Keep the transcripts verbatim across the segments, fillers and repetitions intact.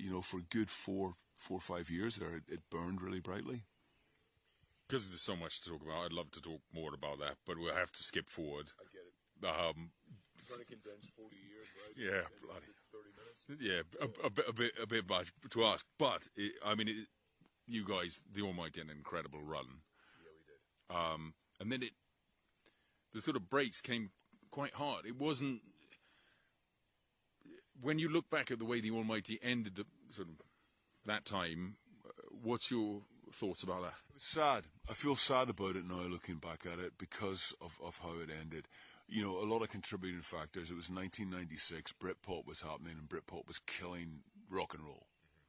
you know, for a good four, four or five years there, it, it burned really brightly. Because there's so much to talk about, I'd love to talk more about that, but we'll have to skip forward. I get it. Um, Trying to condense forty years, right? Yeah, in, bloody. thirty minutes. Yeah, a, a, bit, a bit, a bit much to ask, but it, I mean, it, you guys, the Almighty, an incredible run. Yeah, we did. Um, and then it, the sort of breaks came quite hard. It wasn't. When you look back at the way the Almighty ended the sort of that time, uh, what's your thoughts about that? It was sad. I feel sad about it now, looking back at it, because of, of how it ended. You know, a lot of contributing factors. It was nineteen ninety-six. Britpop was happening, and Britpop was killing rock and roll.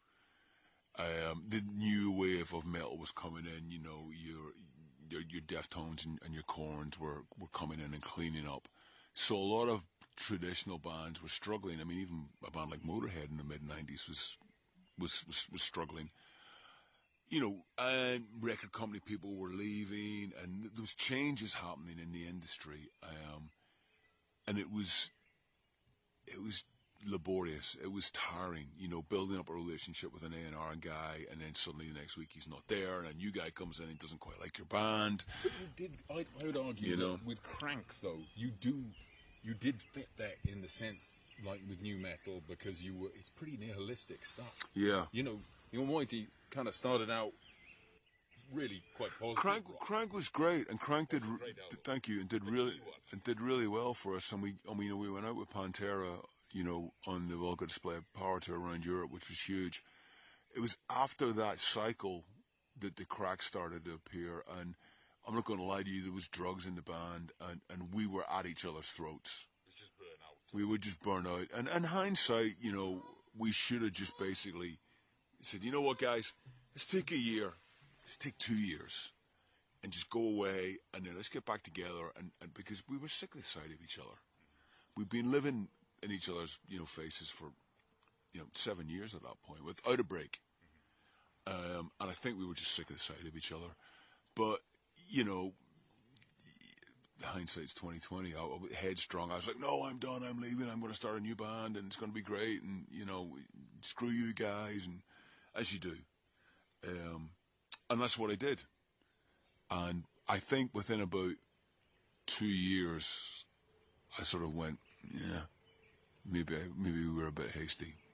Um, the new wave of metal was coming in. You know, your your, your Deftones and, and your Korns were, were coming in and cleaning up. So a lot of traditional bands were struggling. I mean, even a band like Motorhead in the mid nineties was, was was was struggling. You know, and record company people were leaving, and there was changes happening in the industry, um, and it was it was laborious. It was tiring. You know, building up a relationship with an A and R guy, and then suddenly the next week he's not there, and a new guy comes in and doesn't quite like your band. But you did. I, I would argue, you know, with Crank though, you do, you did fit that in the sense, like with new metal, because you were. It's pretty nihilistic stuff. Yeah. You know, the Almighty kind of started out really quite positive. Crank, rock. Crank was great, and Crank did. That's a great album. Thank you, and did really and did really well for us. And we, I mean, you know, we went out with Pantera, you know, on the Volga Display Power Tour around Europe, which was huge. It was after that cycle that the cracks started to appear, and I'm not going to lie to you, there was drugs in the band, and, and we were at each other's throats. It's just burnout. We would just burn out, and in hindsight, you know, we should have just basically said, you know what, guys, let's take a year, let's take two years, and just go away, and then let's get back together, and, and because we were sick of the sight of each other. We've been living in each other's, you know, faces for, you know, seven years at that point, without a break. Um, and I think we were just sick of the sight of each other. But, you know, hindsight's twenty twenty. I was headstrong. I was like, no, I'm done. I'm leaving. I'm going to start a new band, and it's going to be great. And, you know, screw you guys. And as you do. Um, and that's what I did. And I think within about two years, I sort of went, yeah, maybe I, maybe we were a bit hasty.